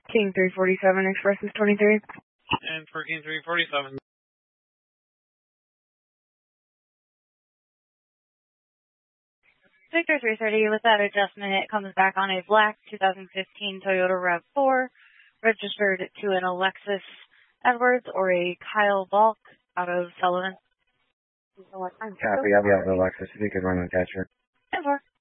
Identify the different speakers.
Speaker 1: King 347 Express is 23.
Speaker 2: And for King 347.
Speaker 3: Victor 330, with that adjustment, it comes back on a black 2015 Toyota RAV4, registered to an Alexis Edwards or a Kyle Balk out of Sullivan.
Speaker 4: Copy, I'll be out with Alexis if you could run the attachment.
Speaker 3: 10-4.